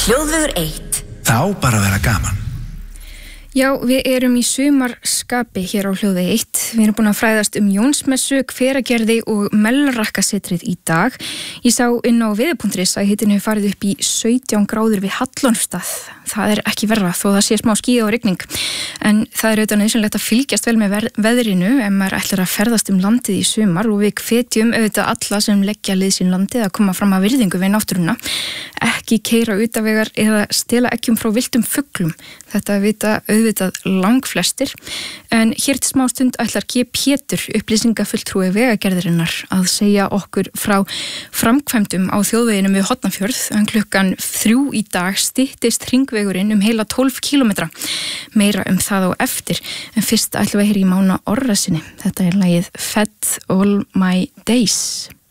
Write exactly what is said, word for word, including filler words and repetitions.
Hljóðvegur eitt. Það á bara að vera gaman. Já, við erum í sumarskapi hér á Hljóðvegi eitt. Við erum búin að fræðast um Jónsmessu, Hveragerði og Melrakkasetrið í dag. Ég sá inn á veður punktur is að hitinn hefur farið upp í sautján gráður við Hallormsstað. Það er ekki verra þó það sé smá skýjað og rigning. En það er auðvitað nauðsynlegt að fylgjast vel með veðrinu ef maður ætlar að ferðast um landið í sumar og við hvetjum auðvitað alla sem leggja lið sín landið að koma fram að virðingu við náttúruna. Ekki keyra utavegar eða stela eggjum frá villtum fuglum. Þetta vita auðvitað langflestir. En hér til smástund ætlar G. Pétur, upplýsingafulltrúi Vegagerðarinnar, að segja okkur frá framkvæmdum á þjóðveginum við Hornafjörð. En klukkan þrjú í dag styttist hringvegurinn um heila tólf kílómetra. Meira um það á eftir. En fyrst ætlum við að heyra í Mána Orrasyni. Þetta er lagið Fed All My Days.